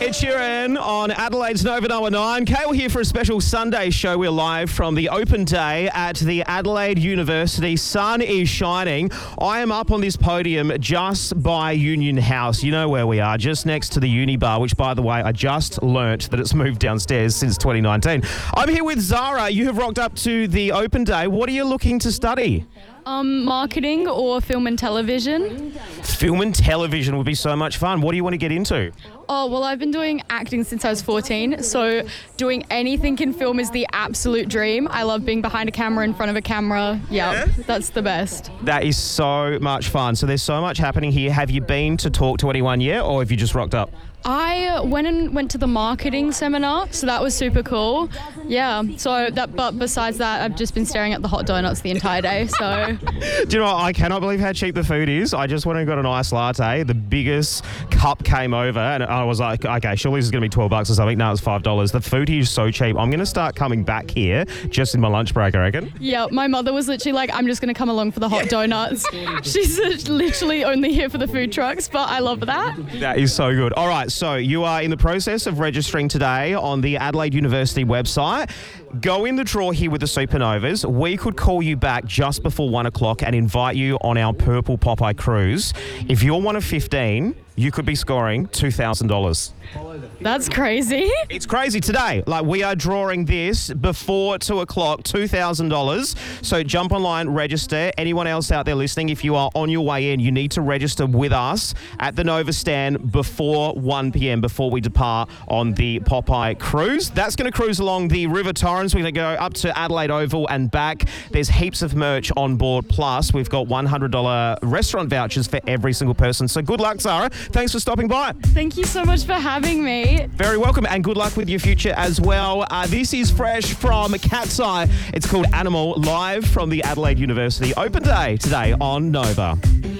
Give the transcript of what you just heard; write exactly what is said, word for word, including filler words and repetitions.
Ed Sheeran on Adelaide's Nova oh nine. Kale here for a special Sunday show. We're live from the open day at the Adelaide University. Sun is shining. I am up on this podium just by Union House. You know where we are, just next to the Uni Bar, which, by the way, I just learnt that it's moved downstairs since twenty nineteen. I'm here with Zara. You have rocked up to the open day. What are you looking to study? Um, marketing or film and television. Film and television would be so much fun. What do you want to get into? Oh, well, I've been doing acting since I was fourteen, so doing anything in film is the absolute dream. I love being behind a camera, in front of a camera. Yep, yeah, that's the best. That is so much fun. So there's so much happening here. Have you been to talk to anyone yet, or have you just rocked up? I went and went to the marketing seminar, so that was super cool. Yeah, so that, but besides that, I've just been staring at the hot donuts the entire day, so. Do you know what? I cannot believe how cheap the food is. I just went and got an iced latte. The biggest cup came over, and I was like, okay, surely this is going to be twelve bucks or something. No, it's five dollars. The food here is so cheap. I'm going to start coming back here just in my lunch break, I reckon. Yeah, my mother was literally like, I'm just going to come along for the hot donuts. She's literally only here for the food trucks, but I love that. That is so good. All right, so you are in the process of registering today on the Adelaide University website. Go in the draw here with the Supernovas. We could call you back just before one o'clock and invite you on our Purple Popeye cruise. If you're one of fifteen, you could be scoring two thousand dollars. That's crazy. It's crazy today. Like, we are drawing this before two o'clock, two thousand dollars. So jump online, register. Anyone else out there listening, if you are on your way in, you need to register with us at the Nova stand before one p.m, before we depart on the Popeye cruise. That's going to cruise along the River Torrens. We're going to go up to Adelaide Oval and back. There's heaps of merch on board. Plus, we've got one hundred dollars restaurant vouchers for every single person. So good luck, Zara. Thanks for stopping by. Thank you so much for having me. Very welcome, and good luck with your future as well. Uh, this is fresh from Cat's Eye. It's called Animal, live from the Adelaide University Open Day today on Nova.